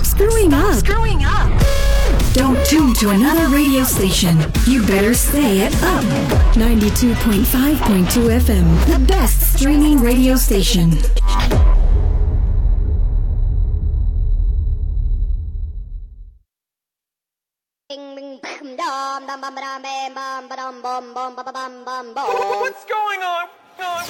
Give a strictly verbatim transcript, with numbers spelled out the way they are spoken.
screwing Stop up. screwing up. Don't tune to another radio station. You better stay at Up. ninety-two point five point two F M, the best streaming radio station. What's going on?